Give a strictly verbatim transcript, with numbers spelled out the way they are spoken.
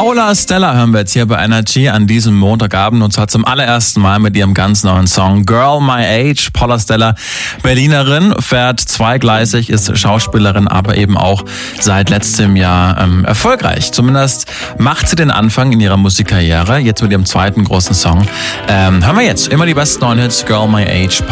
Paula Stella hören wir jetzt hier bei Energy an diesem Montagabend und zwar zum allerersten Mal mit ihrem ganz neuen Song Girl My Age. Paula Stella, Berlinerin, fährt zweigleisig, ist Schauspielerin, aber eben auch seit letztem Jahr ähm, erfolgreich. Zumindest macht sie den Anfang in ihrer Musikkarriere, jetzt mit ihrem zweiten großen Song. Ähm, hören wir jetzt immer die besten neuen Hits, Girl My Age,